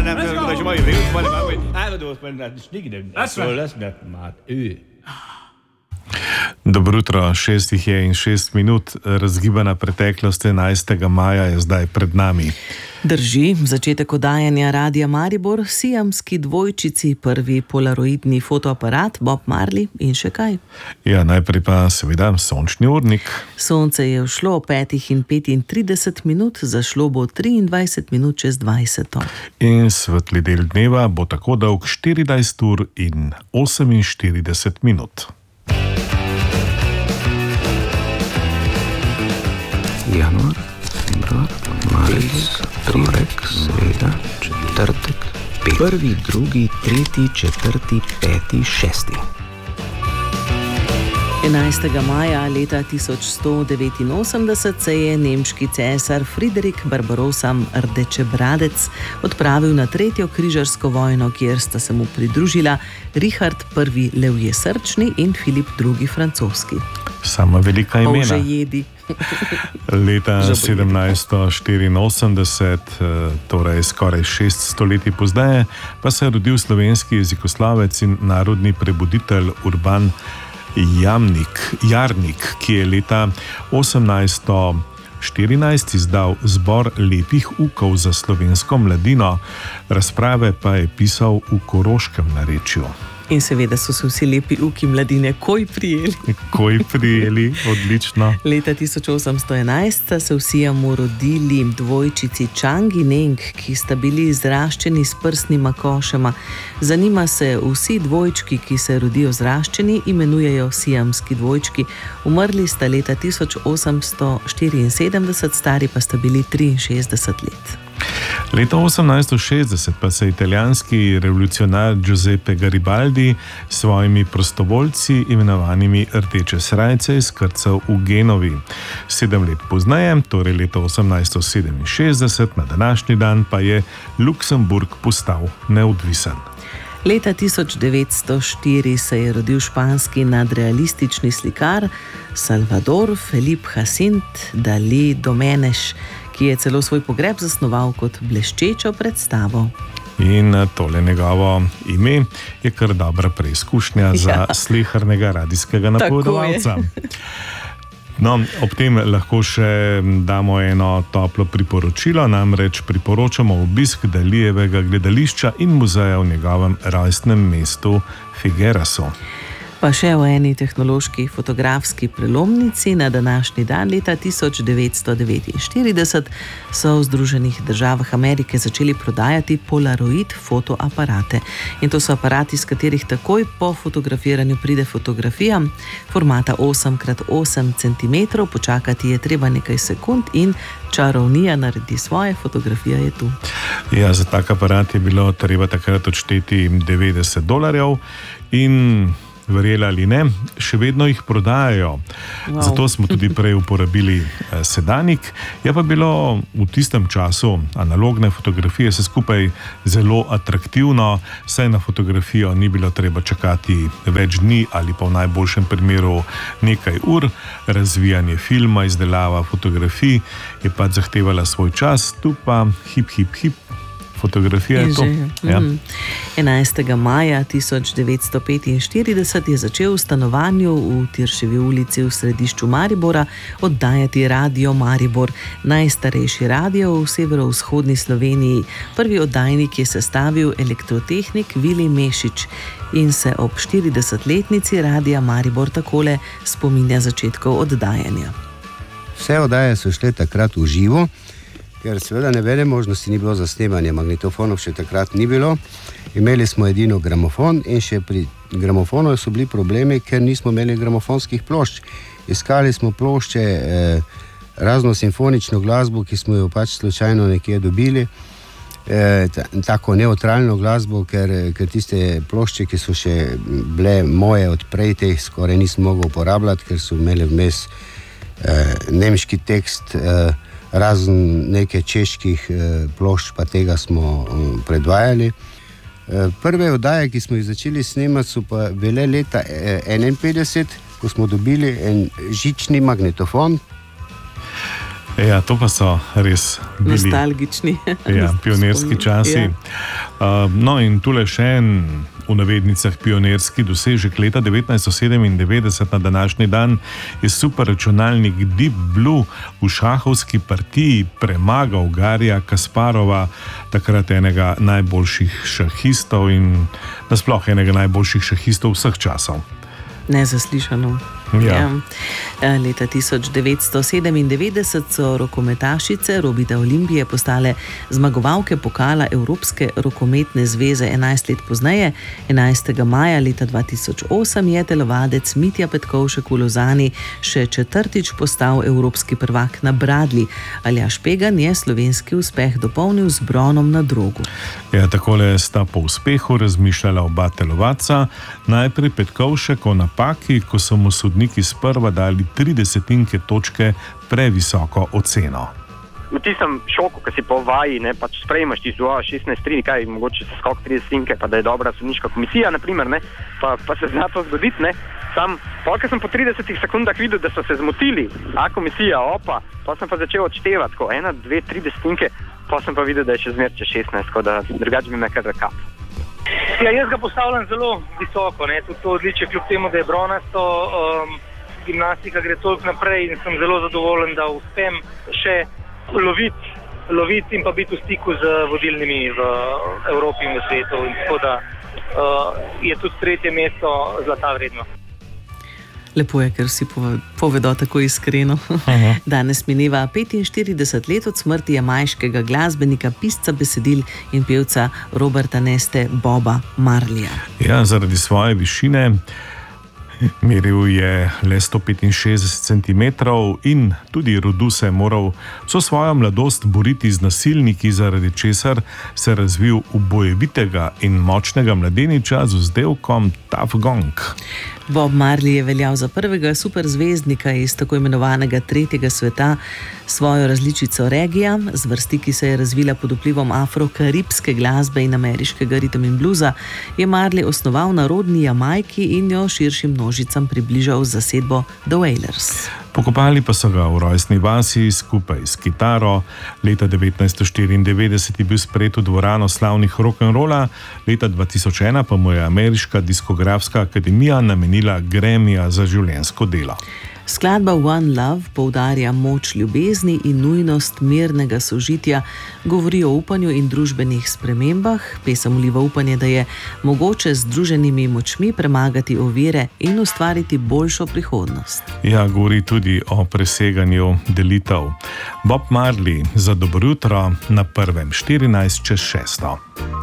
Dobro jutro, 6:06, razgibana preteklost 11. maja je zdaj pred nami. Drži, začetek oddajanja Radia Maribor, siamski dvojčici, prvi polaroidni fotoaparat, Bob Marley in še kaj. Ja, najprej pa seveda sončni urnik. Sonce je vzšlo o 5:35, zašlo bo 23 minut čez 20. In svetli del dneva bo tako dolg 14:48. Januar, februar, marec, torek, sreda, četrtek, prvi, drugi, tretji, četrti, peti, šesti. 11. maja leta 1189 se je nemški cesar Friderik Barbarossa Rdečebradec odpravil na tretjo križarsko vojno, kjer sta se mu pridružila Richard I. Levje Srčni in Filip II. Francoski. Sama velika imena. Že jedi. Leta 1784, torej skoraj 6 stoletij pozneje, pa se je rodil slovenski jezikoslovec in narodni prebuditelj Urban Jarnik, ki je leta 1814 izdal zbor lepih ukov za slovensko mladino, razprave pa je pisal v koroškem narečju. In seveda so se vsi lepi uki mladine prijeli, odlično. Leta 1811 sta se v Siamu rodili dvojčici Chang in Eng, ki sta bili zraščeni s prsnima košema. Za njima se vsi dvojčki, ki se rodijo zraščeni, imenujejo siamski dvojčki. Umrli sta leta 1874, stari pa sta bili 63 let. Leta 1860 pa se italijanski revolucionar Giuseppe Garibaldi s svojimi prostovoljci, imenovanimi Rdeče srajce, izkrcal v Genovi. 7 let pozneje, torej leta 1867, na današnji dan pa je Luksemburg postal neodvisen. Leta 1904 se je rodil španski nadrealistični slikar Salvador Felipe Jacinto Dalí Domenech, ki je celo svoj pogreb zasnoval kot bleščečo predstavo. In tole njegovo ime je kar dobra preizkušnja za slehernika radijskega napovedovalca. No, ob tem lahko še damo eno toplo priporočilo, namreč priporočamo obisk Dalijevega gledališča in muzeja v njegovem rojstnem mestu Figuerasu. Pa še o eni tehnološki fotografski prelomnici. Na današnji dan leta 1949 so v Združenih državah Amerike začeli prodajati polaroid fotoaparate. In to so aparati, iz katerih takoj po fotografiranju pride fotografija formata 8x8 cm. Počakati je treba nekaj sekund in čarovnija naredi svoje, fotografija je tu. Ja, za tak aparat je bilo treba takrat odšteti $90 in verjeli ali ne, še vedno jih prodajajo. Wow. Zato smo tudi prej uporabili sedanik. Je pa bilo v tistem času analogne fotografije vse skupaj zelo atraktivno, saj na fotografijo ni bilo treba čakati več dni ali pa v najboljšem primeru nekaj ur. Razvijanje filma, izdelava fotografij je pa zahtevala svoj čas, tu pa hip. Fotografija je to. Ja. 11. maja 1945 je začel v stanovanju v Tirševi ulici v središču Maribora oddajati Radio Maribor, najstarejši radio v severovzhodni Sloveniji. Prvi oddajnik je sestavil elektrotehnik Vili Mešič in se ob 40-letnici Radia Maribor takole spominja začetkov oddajanja. Vse oddaje so šle takrat v živo, ker seveda nebene možnosti ni bilo za snemanje, magnetofonov še takrat ni bilo. Imeli smo edino gramofon in še pri gramofonu so bili problemi, ker nismo imeli gramofonskih plošč. Iskali smo plošče, razno simfonično glasbo, ki smo jo pač slučajno nekje dobili, tako neutralno glasbo, ker tiste plošče, ki so še bile moje odprej, teh skoraj nisem mogel uporabljati, ker so imeli vmes nemški tekst, razen nekaj čeških plošč, pa tega smo predvajali. Prve oddaje, ki smo jih začeli snemati, so pa bile leta 1951, ko smo dobili en žični magnetofon. Ja, to pa so res bili nostalgični. Ja, pionirski časi. Ja. No in tule še en v navednicah pionirski dosežek leta 1997 na današnji dan je superračunalnik Deep Blue v šahovski partiji premagal Garija Kasparova, takrat enega najboljših šahistov in nasploh enega najboljših šahistov vseh časov. Nezaslišano. Ja. Leta 1997 so rokometašice Robita Olimpije postale zmagovalke pokala Evropske rokometne zveze 11 let pozneje. 11. maja leta 2008 je telovadec Mitja Petkovšek v Lozani še četrtič postal evropski prvak na bradlji. Aljaž Pegan je slovenski uspeh dopolnil z bronom na drogu. Ja, takole sta po uspehu razmišljala oba telovadca. Najprej Petkovšek o napaki, ko so mu sodniki sprva dali 30 točke previsoko oceno. V tistem šoku, ko si po vaji, ne, pač sprejmaš ti 16-3, kaj, mogoče se skok 30, pa da je dobra sodniška komisija, naprimer, ne, pa se zna to zgoditi, ne. Sam, polka sem po 30 sekundah videl, da so se zmotili, komisija, pa sem pa začel odštevati, ko 1, 2, 3 desetinke, pa sem pa videl, da je še zmerče 16, ko da drugače bi me kar rekal. Ja, jaz ga postavljam zelo visoko, ne, tudi to odličje, kljub temu, da je bronasto, gimnastika gre toliko naprej in sem zelo zadovoljen, da uspem še loviti in pa biti v stiku z vodilnimi v Evropi in v svetu. In tako da je tudi 3. mesto zlata vredno. Lepo je, ker vsi povedo tako iskreno. Danes mineva 45 let od smrti jamajškega glasbenika, pisca besedil in pevca Roberta Neste Boba Marleya. Ja, zaradi svoje višine meril je le 165 cm in tudi rodu se je moral vso svojo mladost boriti z nasilniki, zaradi česar se je razvil v bojevitega in močnega mladeniča z vzdevkom Tough Gong. Bob Marley je veljal za prvega superzvezdnika iz tako imenovanega tretjega sveta. Svojo različico regija, zvrsti, ki se je razvila pod vplivom afro-karibske glasbe in ameriškega ritem in bluza, je Marley osnoval na rodni Jamajki in jo širšim množicam približal z zasedbo The Wailers. Pokopali pa so ga v rojstni vasi skupaj s kitaro. Leta 1994 je bil sprejet v dvorano slavnih rock'n'rolla, leta 2001 pa mu je ameriška diskografska akademija namenila Grammyja za življenjsko delo. Skladba One Love poudarja moč ljubezni in nujnost mirnega sožitja, govori o upanju in družbenih spremembah, pesem vliva upanje, da je mogoče z združenimi močmi premagati ovire in ustvariti boljšo prihodnost. Ja, govori tudi o preseganju delitev. Bob Marley za dobro jutro na prvem 14 čez 6.